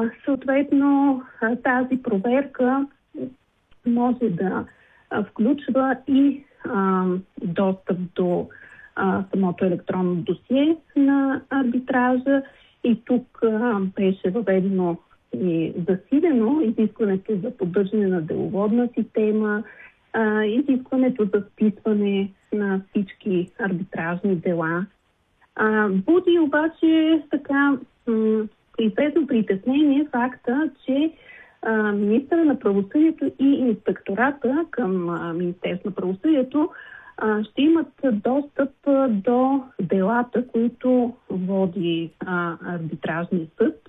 Съответно, тази проверка може да включва и достъп до самото електронно досие на арбитража. И тук беше въведено и засилено изискването за поддържане на деловодна система, изискването за вписване на всички арбитражни дела. Буди обаче така известно притеснение факта, че министъра на правосъдието и инспектората към Министерство на правосъдието ще имат достъп до делата, които води арбитражния съд.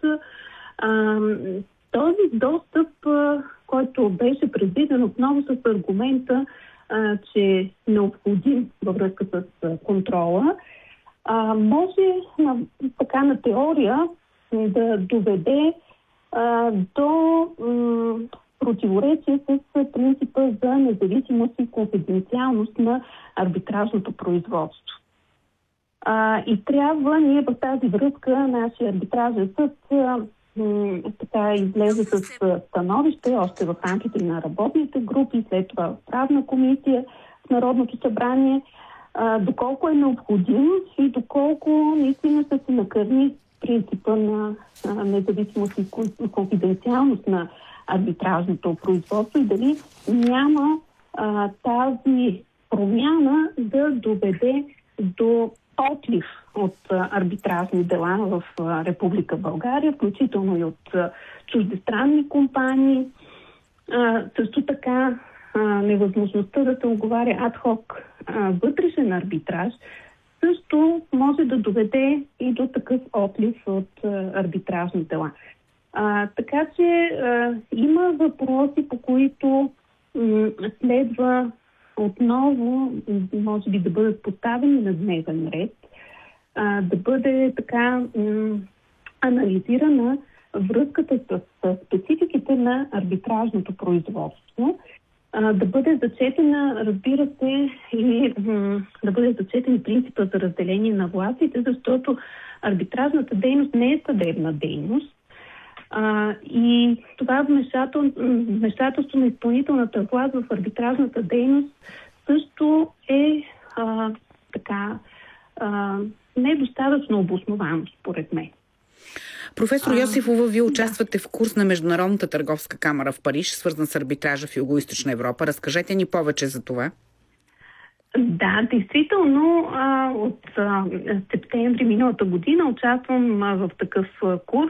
Този достъп, който беше предвиден отново с аргумента, че е необходим във връзка с контрола, може на теория да доведе до противоречие с принципа за независимост и конфиденциалност на арбитражното производство. И трябва ние в тази връзка, нашия арбитражен съд така излезе с становище още в рамките на работните групи, след това в правна комисия в Народното събрание, доколко е необходим и доколко наистина ще се накърни принципа на независимост и конфиденциалност на арбитражното производство и дали няма тази промяна да доведе до отлив от арбитражни дела в Република България, включително и от чуждестранни компании. Също така невъзможността да се оговаря адхок вътрешен арбитраж също може да доведе и до такъв отлив от арбитражни дела. Така че има въпроси, по които следва отново, може би, да бъдат поставени на дневен ред, да бъде така анализирана връзката с спецификите на арбитражното производство, да бъде зачетена, разбира се, и да бъде зачетен принципа за разделение на властите, защото арбитражната дейност не е съдебна дейност. И това вмешателство на изпълнителната власт в арбитражната дейност също е недостатъчно обосновано, според мен. Професор Йосифова, вие участвате в курс на Международната търговска камара в Париж, свързан с арбитража в Югоизточна Европа. Разкажете ни повече за това. Да, действително от септември миналата година участвам в такъв курс,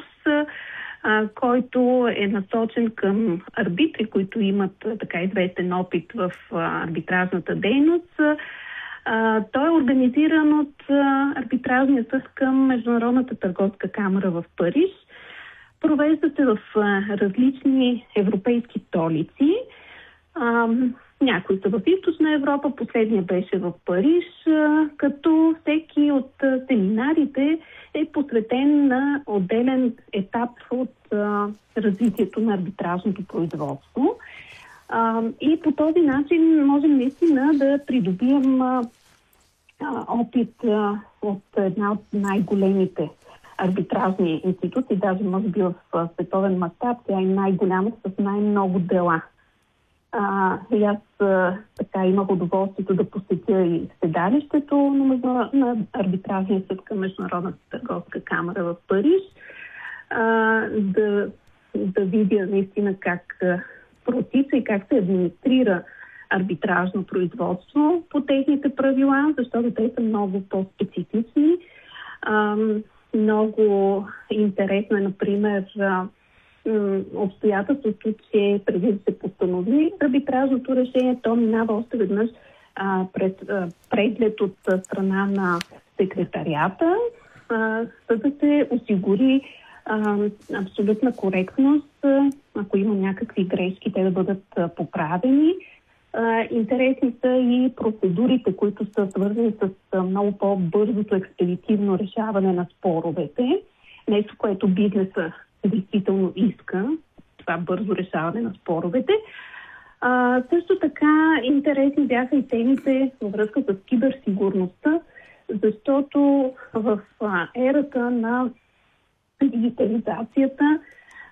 който е насочен към арбитри, които имат така известен опит в арбитражната дейност. Той е организиран от арбитражния съд към Международната търговска камара в Париж. Провежда се в различни европейски столици. Някои са в Източна Европа, последния беше в Париж, като всеки от семинарите е посветен на отделен етап от развитието на арбитражното производство. И по този начин можем наистина да придобием опит от една от най-големите арбитражни институции, даже може би в световен мащаб, тя е най-голяма с най-много дела. И аз така имах удоволствието да посетя и седалището на арбитражния съд към Международната търговска камара в Париж, да видя наистина как протича и как се администрира арбитражно производство по техните правила, защото те са много по-специфични. Много интересно е, например, обстоятелството, че преди да се постанови арбитражното решение, то минава още веднъж пред преглед от страна на секретарията, за да се осигури абсолютна коректност, ако има някакви грешки, те да бъдат поправени. Интересни са и процедурите, които са свързани с много по-бързото експедитивно решаване на споровете. Нещо, което бизнеса действително иска, това бързо решаване на споровете. Също така интересни бяха и темите във връзка с киберсигурността, защото в ерата на дигитализацията